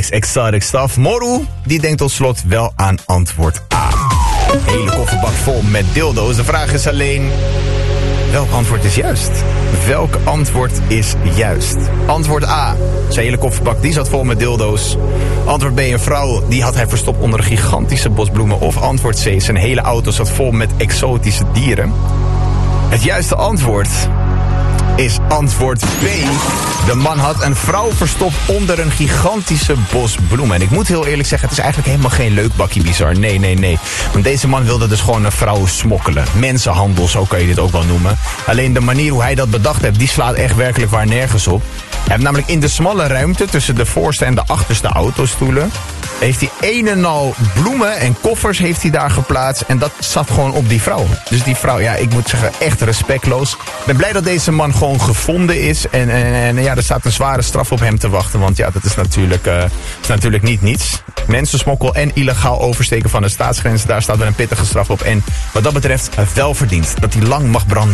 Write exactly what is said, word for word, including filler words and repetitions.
nice exotic stuff. Moru, die denkt tot slot wel aan antwoord A. Hele kofferbak vol met dildo's. De vraag is alleen, welk antwoord is juist? Welk antwoord is juist? Antwoord A, zijn hele kofferbak die zat vol met dildo's. Antwoord B, een vrouw die had hij verstopt onder een gigantische bos bloemen. Of antwoord C, zijn hele auto zat vol met exotische dieren. Het juiste antwoord is antwoord B. De man had een vrouw verstopt onder een gigantische bos bloemen. En ik moet heel eerlijk zeggen, het is eigenlijk helemaal geen leuk bakkie bizar. Nee, nee, nee. Want deze man wilde dus gewoon een vrouw smokkelen. Mensenhandel, zo kan je dit ook wel noemen. Alleen de manier hoe hij dat bedacht heeft, die slaat echt werkelijk waar nergens op. Hij heeft namelijk in de smalle ruimte tussen de voorste en de achterste autostoelen heeft hij een en al bloemen en koffers heeft hij daar geplaatst. En dat zat gewoon op die vrouw. Dus die vrouw, ja, ik moet zeggen, echt respectloos. Ik ben blij dat deze man gewoon gevonden is. En, en, en ja, er staat een zware straf op hem te wachten. Want ja, dat is natuurlijk, uh, is natuurlijk niet niets. Mensensmokkel en illegaal oversteken van de staatsgrens. Daar staat wel een pittige straf op. En wat dat betreft, wel verdiend dat hij lang mag branden.